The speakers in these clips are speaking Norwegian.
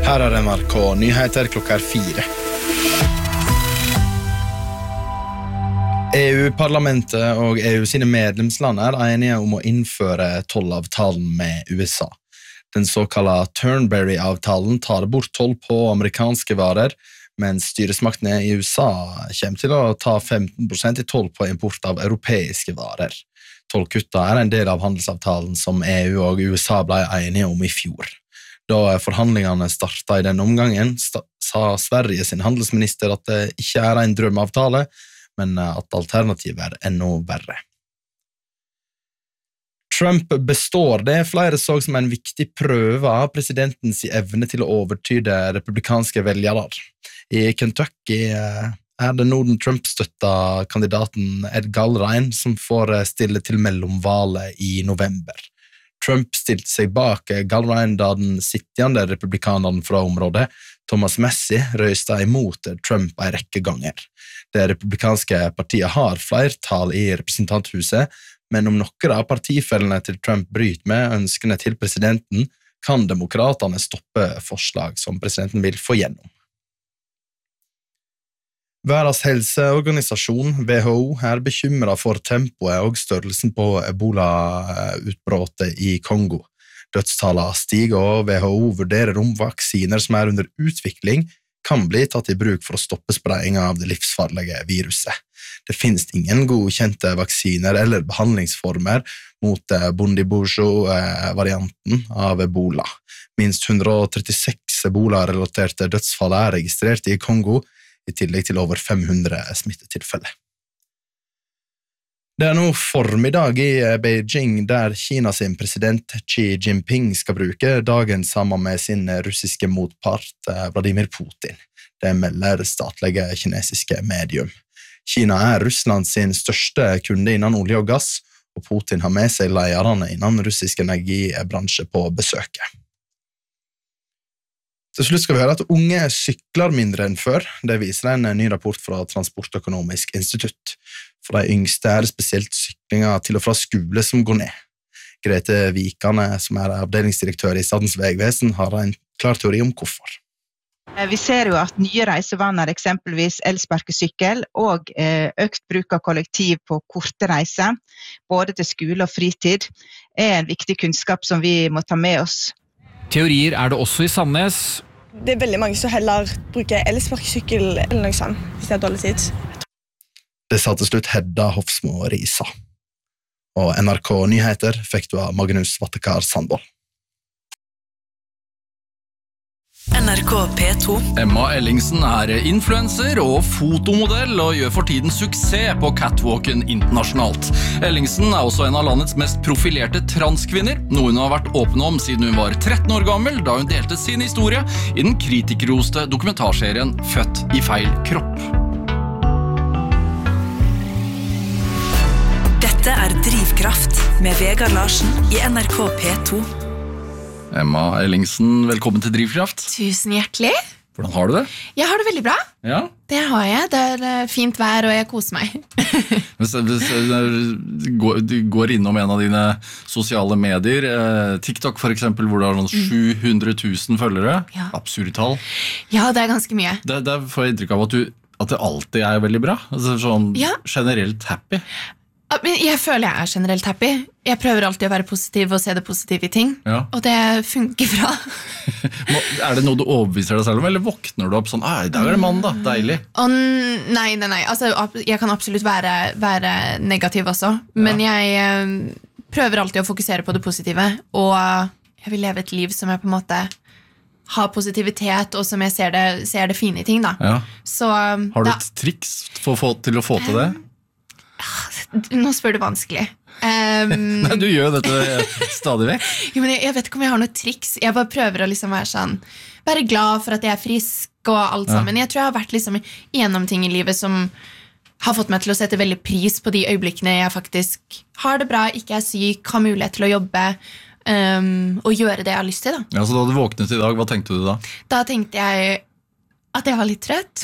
Her NRK Nyheter klokka 4. EU-parlamentet og EU sine medlemsland enige om å innføre tollavtalen med USA. Den såkalte Turnberry-avtalen tar bort toll på amerikanske varer, mens styresmaktene i USA kommer til å ta 15% i toll på import av europeiske varer. Tollkutta en del av handelsavtalen som EU og USA ble enige om i fjor. Da forhandlingene startet i den omgangen, sa Sverige sin handelsminister at det ikke en drømmeavtale, men at alternativet enda verre. Trump består det flere så som en viktig prøve av presidentens evne til å overtyde republikanske velgere. I Kentucky det nå den Trump-støtta kandidaten Ed Gallrein som får stille til mellomvalet i november. Trump stilte seg bak Gallrein da den sittende republikaneren fra området, Thomas Massie, røyste imot Trump en rekke ganger. Det republikanske partiet har flertall i representanthuset, men om noen av partifellene til Trump bryter med ønskene til presidenten, kan demokratene stoppe forslag som presidenten vil få gjennom. Verdens helseorganisasjon, WHO, bekymret for tempoet og størrelsen på Ebola-utbrottet i Kongo. Dødstallene stiger, og WHO vurderer om vaksiner som under utvikling kan bli tatt i bruk for å stoppe spredningen av det livsfarlige viruset. Det finnes ingen godkjente vaksiner eller behandlingsformer mot Bundibugyo-varianten av Ebola. Minst 136 Ebola-relaterte dødsfall registrert i Kongo, i tillegg til over 500 smittetilfeller. Det nå formiddag i Beijing, der Kina sin president Xi Jinping skal bruke dagen sammen med sin russiske motpart Vladimir Putin. Det melder statlige kinesiske medium. Kina Russland sin største kunde innen olje og gass, og Putin har med seg lederne innen russisk energibransje på besøket. Til slutt skal vi høre at unge sykler mindre enn før. Det viser en ny rapport fra Transportøkonomisk institutt. For de yngste det spesielt syklinger til og fra skole som går ned. Grete Vikane, som avdelingsdirektør i Statens Vegvesen, har en klar teori om hvorfor. Vi ser jo at nye reisevaner, eksempelvis elsparkesykkel og økt bruk av kollektiv på korte reiser, både til skole og fritid, en viktig kunnskap som vi må ta med oss. Teorier det også i Sandnes. Det veldig mange som heller bruker elsparkesykkel eller noe sånt, hvis det dårlig tid. Det sa til slutt Hedda Hofsmo Risa. Og NRK Nyheter fikk du av Magnus Vattekar Sandvold. NRK P2. Emma Ellingsen influencer og fotomodell og gjør for tiden suksess på catwalken internasjonalt. Ellingsen også en av landets mest profilerte transkvinner, noe hun har vært åpen om siden hun var 13 år gammel, da hun delte sin historie i den kritikerroste dokumentarserien Født i feil kropp. Dette Drivkraft med Vegard Larsen i NRK P2. Emma Ellingsen, velkommen til Drivkraft. Tusen hjertelig. Hvordan har du det? Jeg har det veldig bra. Ja. Det har jeg. Det fint vær, og jeg koser meg. Du går innom en av dine sosiale medier, TikTok for eksempel, hvor du har 700 000 følgere. Ja. Absurd tall. Ja, det ganske mye. Det får jeg inntrykk av at det alltid veldig bra. Altså sånn generelt happy. Jeg føler jeg generelt happy. Jeg prøver alltid å være positiv og se det positive i ting. Ja. Og det funker bra. Det noe du overbeviser deg selv om, eller våkner du opp sånn, i dag det mandag, deilig? Nei. Altså, jeg kan absolutt være negativ også. Men jeg prøver alltid å fokusere på det positive. Og jeg vil leve et liv som jeg på en måte har positivitet, og som jeg ser det fine i ting da. Ja. Så, har du et triks til å få til det? Nå spør du vanskelig. Nei, du gjør dette stadig vekk. Jo, men jeg vet ikke om jeg har noe triks. Jeg bare prøver å liksom være glad for at jeg frisk og alt sammen. Jeg tror jeg har vært liksom gjennom ting i livet som har fått meg til å sette veldig pris på de øyeblikkene jeg faktisk har det bra, ikke syk, har mulighet til å jobbe og gjøre det jeg har lyst til da. Ja, så da du våknet i dag, hva tenkte du da? Da tenkte jeg at jeg var litt trøtt.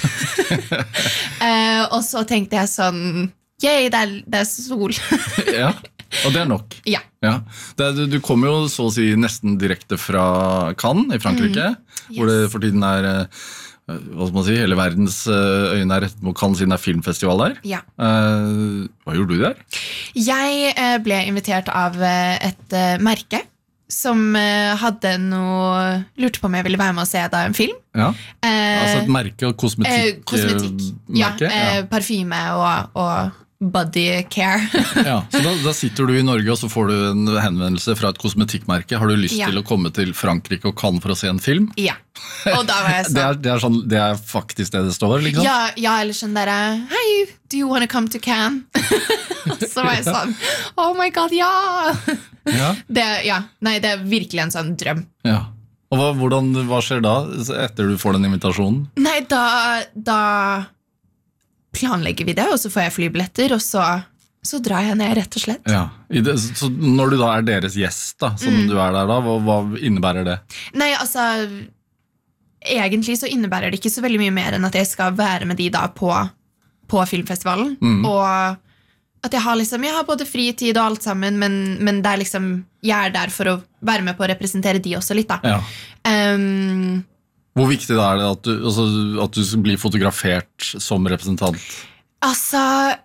Og så tenkte jeg sånn, yay, det sol. Ja. Og det nok. Ja. Du kommer jo så å si nesten direkte fra Cannes i Frankrike, hvor det for tiden hva skal man si, hele verdens øyne rettet mot Cannes siden det filmfestival der. Ja. Hva gjorde du der? Jeg ble invitert av et merke som hadde lurte på om jeg ville være med og se en film. Ja, altså et merke og kosmetikk. Parfyme og body care. Så da sitter du i Norge, og så får du en henvendelse fra et kosmetikkmerke. Har du lyst til å komme til Frankrike og Cannes for å se en film? Ja, og da var jeg sånn. Det er faktisk det står, liksom? Ja, eller sånn der, Hi, do you want to come to Cannes? Så var jeg sånn, oh my god, ja! Nei, det virkelig en sånn drøm. Ja. Og hva skjer da, etter du får den invitasjonen? Nei, da planlegger vi det, og så får jeg flybilletter, og så drar jeg ned, rett og slett. Ja. Så når du da deres gjest, da, som du der da, hva innebærer det? Nei, altså, egentlig så innebærer det ikke så veldig mye mer enn at jeg skal være med de da på filmfestivalen, og at jeg har både fritid og alt sammen, men det liksom, jeg der for å være med på å representere de også litt da. Ja. Hvor viktig da det at du blir fotografert som representant? Altså,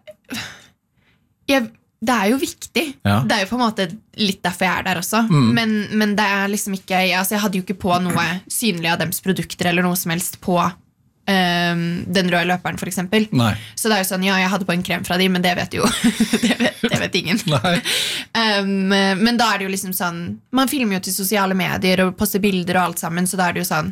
det jo viktig. Ja. Det jo på en måte litt derfor jeg der også. Men det liksom ikke, jeg hadde jo ikke på noe synlig av deres produkter eller noe som helst på den røde løperen for eksempel. Nei. Så det jo sånn, jeg hadde på en krem fra dem, men det vet jo det vet ingen. Men da det jo liksom sånn, man filmer jo til sosiale medier og poster bilder og alt sammen, så da det jo sånn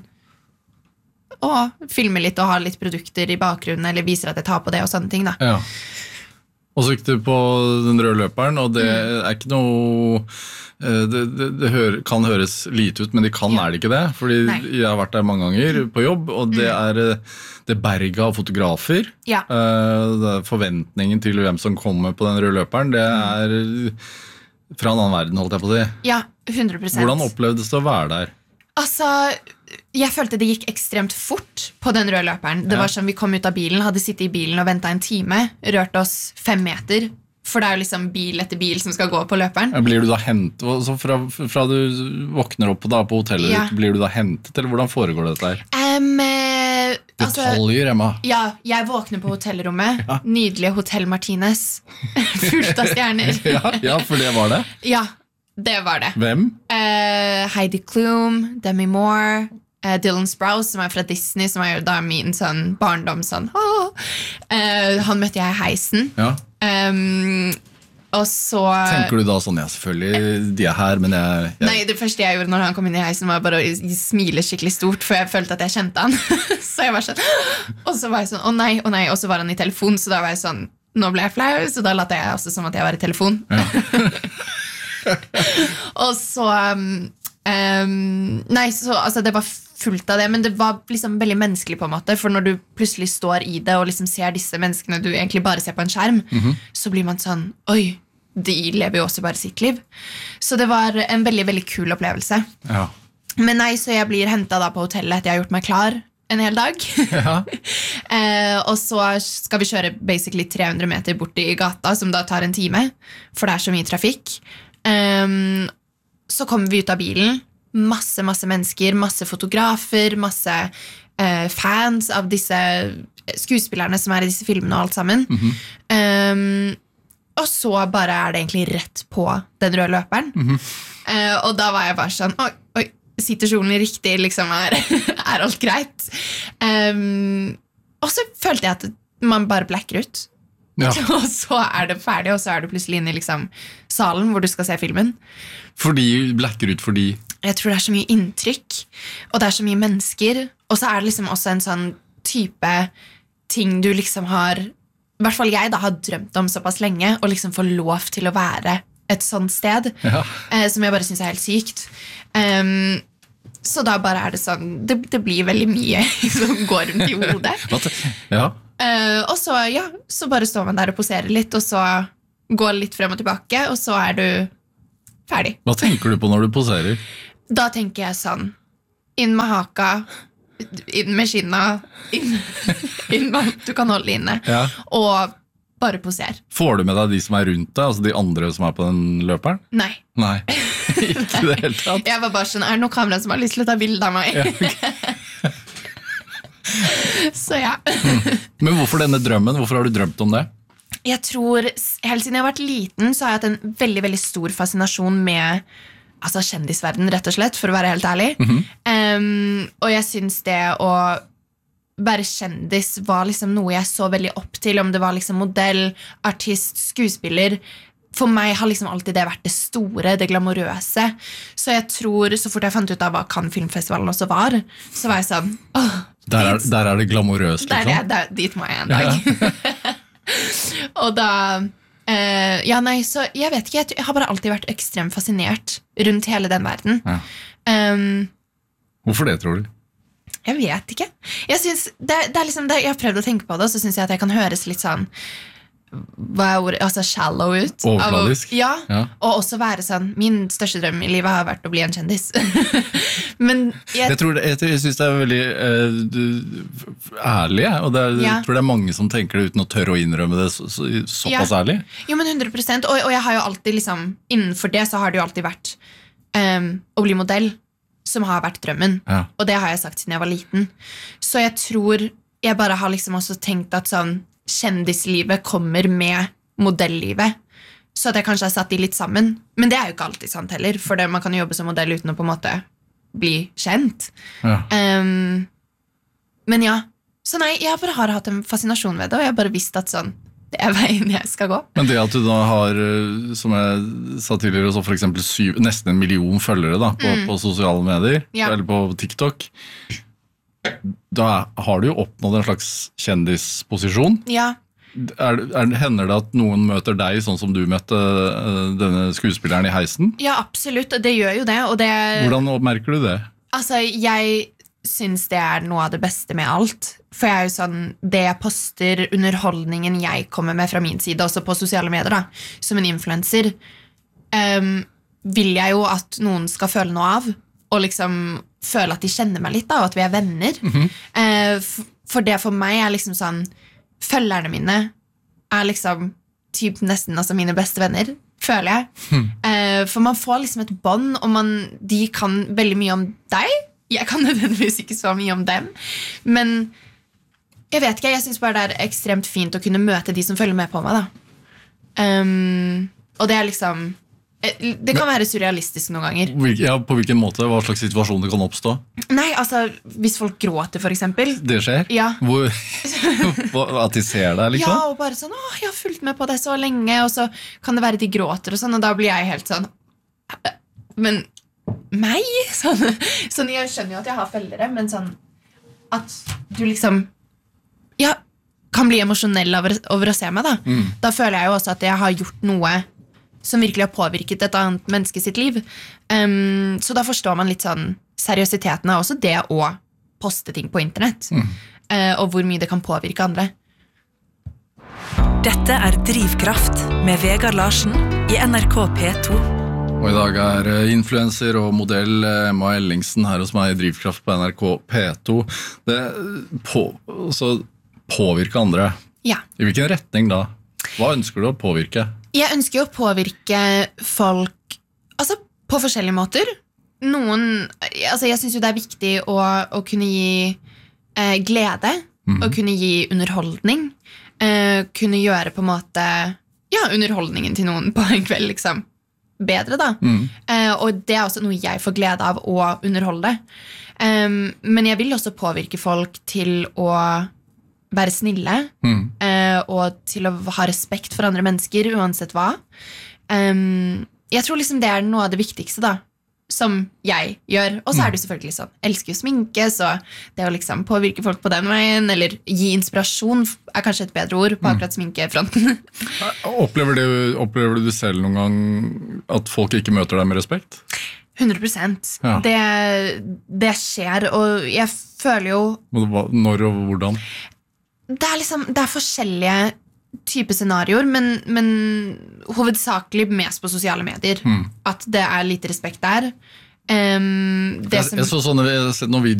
filme litt og ha litt produkter i bakgrunnen, eller viser at jeg tar på det og sånne ting da. Ja. Og så gikk du på den røde løperen, og det ikke noe det kan høres lite ut, men det det ikke det, fordi jeg har vært der mange ganger på jobb, og det berget av fotografer. Ja. Forventningen til hvem som kommer på den røde løperen, det fra en annen verden, holdt jeg på å si. Ja, 100%. Hvordan opplevdes det å være der? Altså, jeg følte det gikk ekstremt fort på den røde løperen. Det var sånn, vi kom ut av bilen, hadde sittet i bilen og ventet en time, rørt oss 5 meter, for det jo liksom bil etter bil som skal gå på løperen. Blir du da hentet, så fra du våkner opp på hotellet ditt, blir du da hentet, eller hvordan foregår det der? Detaljer, Emma. Ja, jeg våkner på hotellrommet, nydelige Hotel Martinez, fullt av stjerner. Ja, for det var det? Ja, det var det. Hvem? Heidi Klum, Demi Moore, Dylan Sprouse, som fra Disney, som jo da min sånn barndom sånn. Han møtte jeg i heisen. Ja. Og så tenker du da sånn, selvfølgelig, de her, men jeg... Nei, det første jeg gjorde når han kom inn i heisen var bare å smile skikkelig stort, for jeg følte at jeg kjente han. Så jeg var sånn, og så var jeg sånn, å nei, og så var han i telefon, så da var jeg sånn, nå ble jeg flau, så da latet jeg også som at jeg var i telefon. Ja. Og så nei, så altså, det var fullt av det, men det var liksom veldig menneskelig på en måte, for når du plutselig står i det og liksom ser disse menneskene du egentlig bare ser på en skjerm, så blir man sånn, oi, de lever jo også bare sitt liv. Så det var en veldig, veldig kul opplevelse. Ja. Men nei, så jeg blir hentet da på hotellet etter jeg har gjort meg klar en hel dag. Ja. Og så skal vi kjøre basically 300 meter bort i gata, som da tar en time, for det så mye trafikk. Så kommer vi ut av bilen, masse mennesker, masse fotografer, masse fans av disse skuespillerne som i disse filmene og alt sammen. Og så bare det egentlig rett på den røde løperen. Og da var jeg bare sånn, oi, sitter solen riktig, liksom alt greit? Og så følte jeg at man bare blekker ut. Ja. Og så det ferdig, og så det plutselig inne i liksom salen hvor du skal se filmen. Fordi blekker ut fordi? Jeg tror det så mye inntrykk, og det så mye mennesker, og så det liksom også en sånn type ting du liksom har, i hvert fall jeg da har drømt om såpass lenge, og liksom få lov til å være et sånt sted, som jeg bare synes helt sykt. Så da bare det sånn, det blir veldig mye som går rundt i hodet. Ja. Og så, så bare står man der og poserer litt, og så går litt frem og tilbake, og så du ferdig. Hva tenker du på når du poserer? Da tenker jeg sånn, inn med haka, inn med skinna, inn med, du kan holde inne, og bare poser. Får du med deg de som rundt deg, altså de andre som på den løperen? Nei. Nei, ikke det helt tatt. Jeg var bare sånn, det noen kamera som har lyst til å ta bilde av meg? Ja, okay. Så ja. Men hvorfor denne drømmen? Hvorfor har du drømt om det? Jeg tror, helt siden jeg har vært liten, så har jeg hatt en veldig, veldig stor fascinasjon med altså kjendisverden, rett og slett, for å være helt ærlig. Og jeg synes det å være kjendis var liksom noe jeg så veldig opp til, om det var liksom modell, artist, skuespiller. For meg har liksom alltid det vært det store, det glamorøse. Så jeg tror, så fort jeg fant ut av hva Cannes Filmfestivalen også var, så var jeg sånn, der er det glamorøst, liksom. Dit må jeg en dag. Og da, ja nei, så jeg vet ikke, jeg har bare alltid vært ekstremt fascinert rundt hele den verden. Ja. Hvorfor det, tror du? Jeg vet ikke. Jeg synes, det er liksom det, jeg har prøvd å tenke på det, og så synes jeg at jeg kan høres litt sånn, hva ordet, altså shallow ut. Overfladisk. Ja, og også være sånn, min største drøm i livet har vært å bli en kjendis. Men jeg synes det veldig ærlig, og jeg tror det mange som tenker det uten å tørre å innrømme det såpass ærlig. Jo, men 100%, og jeg har jo alltid liksom, innenfor det så har det jo alltid vært å bli modell, som har vært drømmen, og det har jeg sagt siden jeg var liten. Så jeg tror jeg bare har liksom også tenkt at sånn kjendislivet kommer med modellivet, så at jeg kanskje har satt de litt sammen. Men det er jo ikke alltid sant heller, for man kan jo jobbe som modell uten å på en måte bli kjent. Men ja, så nei, jeg bare har hatt en fascinasjon ved det, og jeg har bare visst at sånn, det er veien jeg skal gå. Men det at du da har, som jeg sa tidligere, så for eksempel nesten 1 million følgere da, på sosiale medier, eller på TikTok, da har du jo oppnådd en slags kjendisposisjon. Ja. Hender det at noen møter deg sånn som du møtte denne skuespilleren i heisen? Ja, absolutt, og det gjør jo det. Og det hvordan merker du det? Altså, jeg synes det er noe av det beste med alt. For jeg er jo sånn, det jeg poster, underholdningen jeg kommer med fra min side, også på sosiale medier da, som en influencer, vil jeg jo at noen skal føle noe av, og liksom føle at de kjenner meg litt da, og at vi er venner. For det for meg er liksom sånn, følgerne mine er liksom typ nesten altså mine beste venner, føler jeg. For man får liksom et bånd, og de kan veldig mye om deg. Jeg kan nødvendigvis ikke så mye om dem, men jeg vet ikke, jeg synes bare det er ekstremt fint å kunne møte de som følger med på meg da. Og det er liksom, det kan være surrealistisk noen ganger. Ja, på hvilken måte? Hva slags situasjon det kan oppstå? Nei, altså, hvis folk gråter for eksempel. Det skjer? Ja. At de ser deg, liksom? Ja, og bare sånn, jeg har fulgt med på det så lenge, og så kan det være de gråter og sånn, og da blir jeg helt sånn, men meg? Sånn, jeg skjønner jo at jeg har følgere, men sånn at du liksom kan bli emosjonell over å se meg da. Da føler jeg jo også at jeg har gjort noe som virkelig har påvirket et annet menneske sitt liv. Så da forstår man litt sånn seriøsiteten av også det å poste ting på internett, og hvor mye det kan påvirke andre. Dette er Drivkraft med Vegard Larsen i NRK P2. Og i dag er influencer og modell Emma Ellingsen her hos meg i Drivkraft på NRK P2. Det påvirke andre. Ja. I hvilken retning da? Hva ønsker du å påvirke? Jeg ønsker å påvirke folk altså på forskjellige måter. Jeg synes jo det er viktig å kunne gi glede, å kunne gi underholdning, kunne gjøre på en måte underholdningen til noen på en kveld liksom bedre da. Og det er også noe jeg får glede av å underholde. Men jeg vil også påvirke folk til å være snille, og til å ha respekt for andre mennesker, uansett hva. Jeg tror liksom det er noe av det viktigste da, som jeg gjør. Og så er det selvfølgelig sånn, elsker jo sminke, så det å liksom påvirke folk på den veien, eller gi inspirasjon er kanskje et bedre ord på akkurat sminkefronten. Opplever du selv noen gang at folk ikke møter deg med respekt? 100%. Ja. Det skjer, og jeg føler jo... Når og hvordan? Det er forskjellige type scenarioer, men hovedsakelig mest på sosiale medier. At det er lite respekt der. Jeg så sånne, jeg har sett noen videoer